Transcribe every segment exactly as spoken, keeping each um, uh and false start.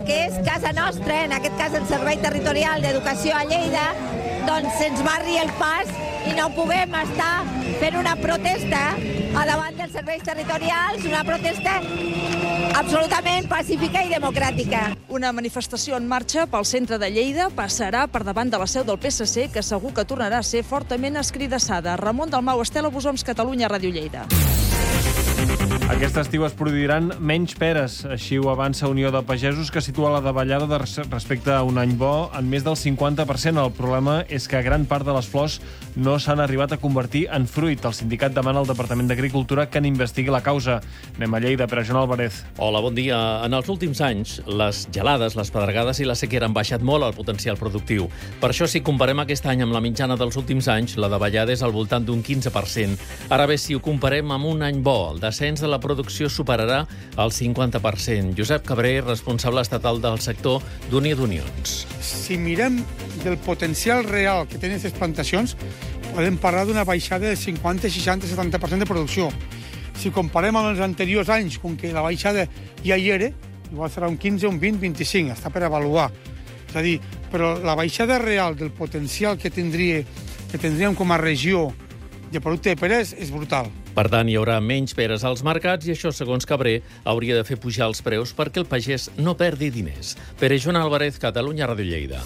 que és casa nostra, en aquest cas el Servei Territorial d'Educació a Lleida, doncs se'ns barri el pas i no puguem estar fent una protesta a davant dels serveis territorials, una protesta absolutament pacífica i democràtica. Una manifestació en marxa pel centre de Lleida passarà per davant de la seu del P S C, que segur que tornarà a ser fortament escridassada. Ramon Dalmau, Estela Bosoms, Catalunya Ràdio Lleida. Aquest estiu es produiran menys peres. Així ho avança Unió de Pagesos, que situa la davallada de respecte a un any bo en més del cinquanta per cent. El problema és que gran part de les flors no s'han arribat a convertir en fruit. El sindicat demana al Departament d'Agricultura que n'investigui la causa. Anem a Lleida, per a Joan Álvarez. Hola, bon dia. En els últims anys, les gelades, les pedregades i la sequera han baixat molt el potencial productiu. Per això, si comparem aquest any amb la mitjana dels últims anys, la davallada és al voltant d'un quinze per cent. Ara bé, si ho comparem amb un any bo, el descens de la producció superarà el cinquanta per cent. Josep Cabré, responsable estatal del sector d'Unió d'Unions. Si mirem del potencial real que tenen aquestes plantacions, podem parlar d'una baixada del cinquanta, seixanta, setanta per cent de producció. Si comparem amb els anteriors anys, com que la baixada ja hi era, igual serà un quinze, un vint, vint-i-cinc, està per avaluar. És a dir, però la baixada real del potencial que, tindria, que tindríem com a regió de producte de peres és brutal. Per tant, hi haurà menys peres als mercats i això, segons Cabré, hauria de fer pujar els preus perquè el pagès no perdi diners. Per Joan Álvarez, Catalunya Ràdio Lleida.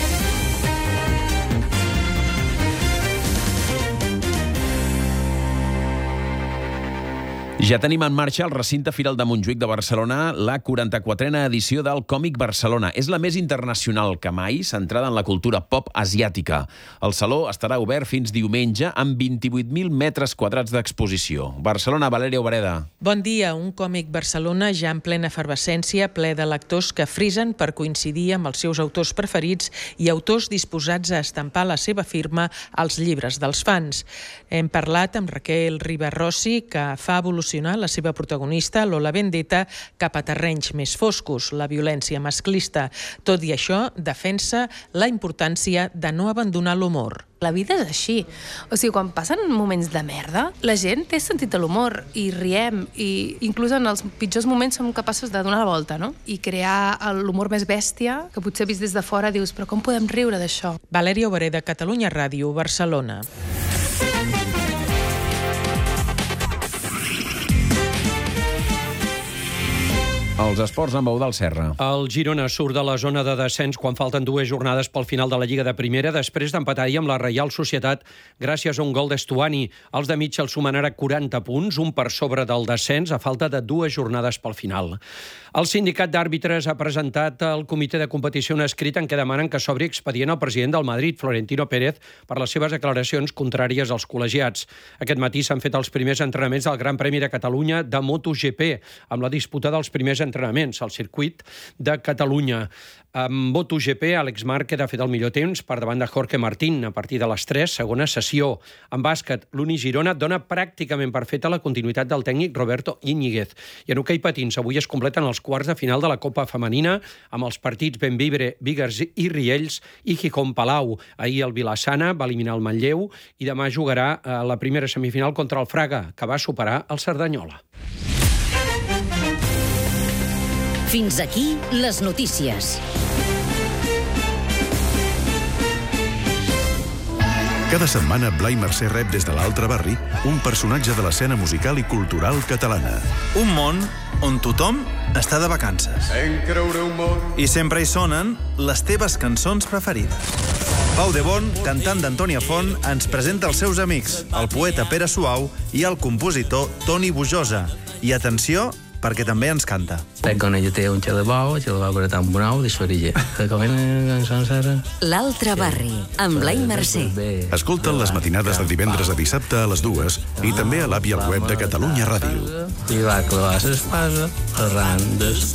Ja tenim en marxa al recinte Firal de Montjuïc de Barcelona la quaranta-quatrena edició del Còmic Barcelona. És la més internacional que mai, centrada en la cultura pop asiàtica. El saló estarà obert fins diumenge amb vint-i-vuit mil metres quadrats d'exposició. Barcelona, Valèria Obreda. Bon dia. Un Còmic Barcelona ja en plena efervescència, ple de lectors que frisen per coincidir amb els seus autors preferits i autors disposats a estampar la seva firma als llibres dels fans. Hem parlat amb Raquel Ribarrossi, que fa evolucionar la seva protagonista, Lola Vendetta, cap a terrenys més foscos, la violència masclista. Tot i això, defensa la importància de no abandonar l'humor. La vida és així. O sigui, quan passen moments de merda, la gent té sentit de l'humor i riem, i inclús en els pitjors moments som capaços de donar la volta, no? I crear l'humor més bèstia, que potser vist des de fora dius, però com podem riure d'això? Valèria Obreda, Catalunya Ràdio, Barcelona. Els esports amb Eudald Serra. El Girona surt de la zona de descens quan falten dues jornades pel final de la Lliga de Primera, després d'empatar ahir amb la Reial Societat gràcies a un gol d'Estuani. Els de Mitchell sumen ara quaranta punts, un per sobre del descens, a falta de dues jornades pel final. El sindicat d'àrbitres ha presentat al comitè de competició un escrit en què demanen que s'obri expedient al president del Madrid, Florentino Pérez, per les seves declaracions contràries als col·legiats. Aquest matí s'han fet els primers entrenaments del Gran Premi de Catalunya de MotoGP, amb la disputa dels primers entrenaments al circuit de Catalunya. En MotoGP, Àlex Márquez ha fet el millor temps per davant de Jorge Martín a partir de les tres, segona sessió. En bàsquet, l'Uni Girona dona pràcticament per feta la continuïtat del tècnic Roberto Íñiguez. I en hoquei patins, avui es completen els quarts de final de la Copa Femenina amb els partits Bembibre, Bigues i Riells i Gijón Palau. Ahir el Vilassana va eliminar el Manlleu i demà jugarà a la primera semifinal contra el Fraga, que va superar el Cerdanyola. Fins aquí les notícies. Cada setmana Blai Mercè rep des de l'altre barri un personatge de l'escena musical i cultural catalana. Un món on tothom està de vacances. I sempre hi sonen les teves cançons preferides. Pau de Bon, cantant d'Antònia Font, ens presenta els seus amics, el poeta Pere Suau i el compositor Toni Bujosa. I atenció, perquè també ens canta. Con ella té un xelebau, xelebau que era tan bonau, de sorilla. L'altre barri, amb Blai Mercè. Escolta'n les matinades de divendres a dissabte a les dues i també a l'app i al web de Catalunya Ràdio. I va clavar l'espasa arran des